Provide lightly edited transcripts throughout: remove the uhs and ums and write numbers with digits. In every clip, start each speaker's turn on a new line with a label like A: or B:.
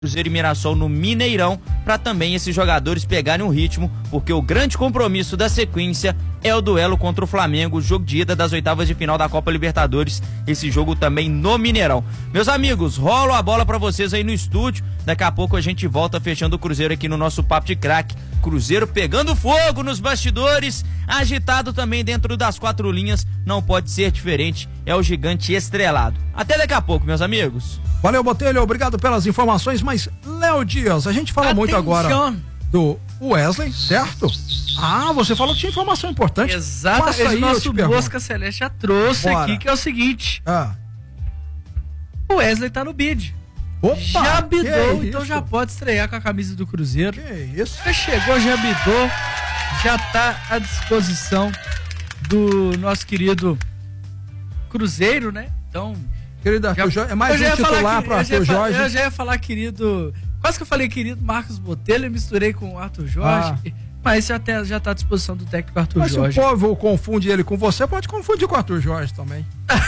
A: Cruzeiro e Mirassol no Mineirão, para também esses jogadores pegarem um ritmo, porque o grande compromisso da sequência é o duelo contra o Flamengo, jogo de ida das oitavas de final da Copa Libertadores, esse jogo também no Mineirão. Meus amigos, rolo a bola para vocês aí no estúdio, daqui a pouco a gente volta fechando o Cruzeiro aqui no nosso Papo de Craque. Cruzeiro pegando fogo nos bastidores, agitado também dentro das quatro linhas, não pode ser diferente, é o gigante estrelado. Até daqui a pouco, meus amigos.
B: Valeu, Botelho, obrigado pelas informações, mas Léo Dias, a gente fala muito agora do Wesley, certo? Ah, você falou que tinha informação importante.
C: Exatamente, o nosso Mosca Celeste já trouxe aqui, que é o seguinte. O Wesley tá no bid.
B: Opa,
C: já bidou, então já pode estrear com a camisa do Cruzeiro.
B: Que isso?
C: Já chegou, já bidou, já tá à disposição do nosso Cruzeiro, né? Então...
B: Querido Arthur Jorge, é mais um titular para Arthur Jorge.
C: Eu já ia falar querido, quase que eu falei querido Marcos Botelho, eu misturei com o Arthur Jorge, mas já tá à disposição do técnico Arthur Jorge.
B: Mas se o povo confunde ele com você, pode confundir com o Arthur Jorge também.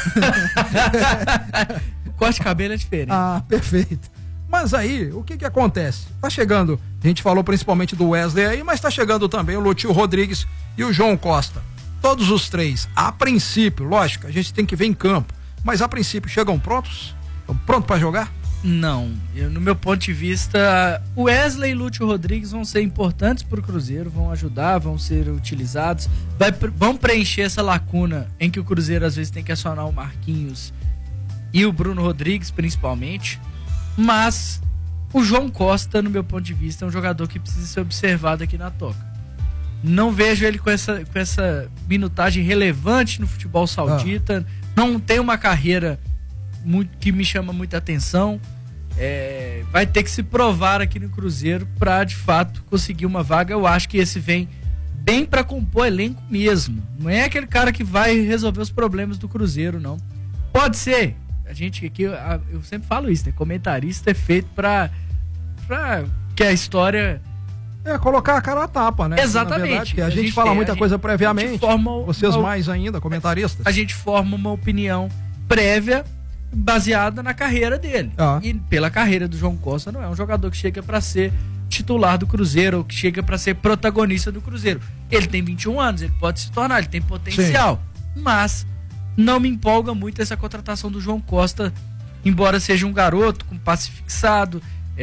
C: O corte de cabelo é diferente.
B: Ah, perfeito. Mas aí, o que acontece? Tá chegando, a gente falou principalmente do Wesley aí, mas tá chegando também o Lúcio Rodrigues e o João Costa. Todos os três, a princípio, lógico, a gente tem que ver em campo. Mas a princípio chegam prontos? Estão prontos para jogar?
C: Não, no meu ponto de vista, o Wesley e Lúcio Rodrigues vão ser importantes para o Cruzeiro, vão ajudar, vão ser utilizados, vão preencher essa lacuna em que o Cruzeiro às vezes tem que acionar o Marquinhos e o Bruno Rodrigues principalmente, mas o João Costa, no meu ponto de vista, é um jogador que precisa ser observado aqui na toca. Não vejo ele com essa minutagem relevante no futebol saudita, não tem uma carreira que me chama muita atenção, vai ter que se provar aqui no Cruzeiro para de fato conseguir uma vaga. Eu acho que esse vem bem para compor elenco mesmo, não é aquele cara que vai resolver os problemas do Cruzeiro, não. Pode ser, a gente aqui, eu sempre falo isso, né? Comentarista é feito para que a história...
B: colocar a cara a tapa, né?
C: Exatamente.
B: Na verdade, a gente fala muita coisa previamente, vocês mais ainda, comentaristas.
C: A gente forma uma opinião prévia baseada na carreira dele. E pela carreira do João Costa, não é um jogador que chega para ser titular do Cruzeiro, ou que chega para ser protagonista do Cruzeiro. Ele tem 21 anos, ele pode se tornar, ele tem potencial. Sim. Mas não me empolga muito essa contratação do João Costa, embora seja um garoto com passe fixado,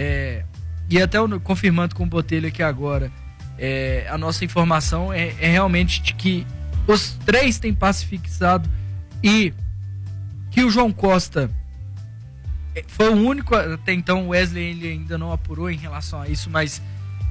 C: e até confirmando com o Botelho aqui agora, a nossa informação é realmente de que os três têm passe fixado e que o João Costa foi o único, até então o Wesley ele ainda não apurou em relação a isso, mas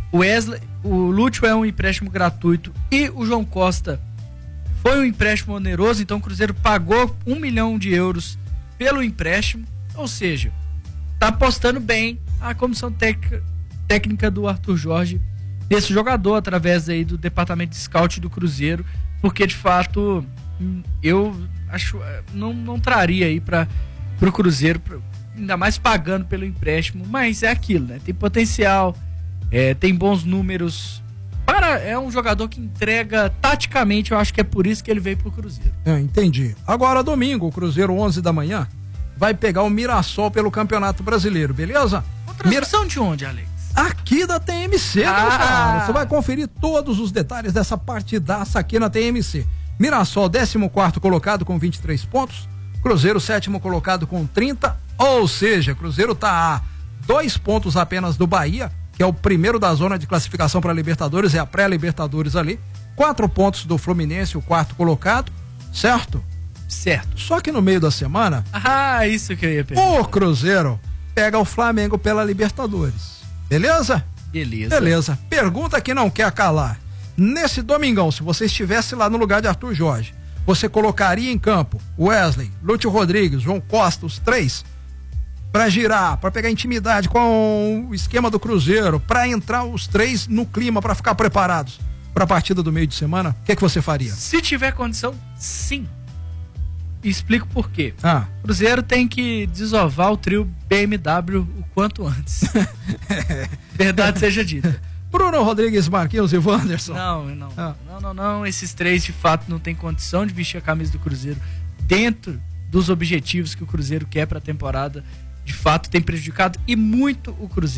C: o Lúcio é um empréstimo gratuito e o João Costa foi um empréstimo oneroso, então o Cruzeiro pagou 1 milhão de euros pelo empréstimo, ou seja, tá apostando bem a comissão técnica do Arthur Jorge desse jogador através aí do departamento de scout do Cruzeiro, porque de fato eu acho não traria aí para o Cruzeiro, ainda mais pagando pelo empréstimo, mas é aquilo, né? Tem potencial, tem bons números, é um jogador que entrega taticamente, eu acho que é por isso que ele veio pro Cruzeiro.
B: Entendi. Agora domingo, o Cruzeiro 11 da manhã vai pegar o Mirassol pelo Campeonato Brasileiro, beleza?
C: Transmissão de onde, Alex?
B: Aqui da TMC, cara. Você vai conferir todos os detalhes dessa partidaça aqui na TMC. Mirassol, 14º colocado com 23 pontos. Cruzeiro, 7º colocado com 30. Ou seja, Cruzeiro tá a 2 pontos apenas do Bahia, que é o primeiro da zona de classificação para Libertadores, é a pré-Libertadores ali. 4 pontos do Fluminense, o 4º colocado, certo?
C: Certo.
B: Só que no meio da semana...
C: isso que eu ia perguntar.
B: O Cruzeiro pega o Flamengo pela Libertadores. Beleza?
C: Beleza.
B: Pergunta que não quer calar. Nesse domingão, se você estivesse lá no lugar de Arthur Jorge, você colocaria em campo Wesley, Lúcio Rodrigues, João Costa, os três, para girar, para pegar intimidade com o esquema do Cruzeiro, para entrar os três no clima, para ficar preparados para a partida do meio de semana? O que você faria?
C: Se tiver condição, sim. Explico por quê. O Cruzeiro tem que desovar o trio BMW o quanto antes. Verdade seja dita.
B: Bruno Rodrigues, Marquinhos e Wanderson.
C: Não. Esses três de fato não tem condição de vestir a camisa do Cruzeiro dentro dos objetivos que o Cruzeiro quer para a temporada de fato tem prejudicado e muito o Cruzeiro.